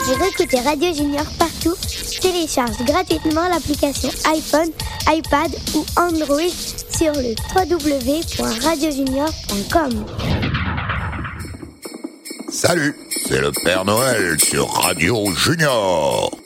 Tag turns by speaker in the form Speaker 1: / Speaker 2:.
Speaker 1: Pour écouter Radio Junior partout, télécharge gratuitement l'application iPhone, iPad ou Android sur le www.radiojunior.com.
Speaker 2: Salut, c'est le Père Noël sur Radio Junior.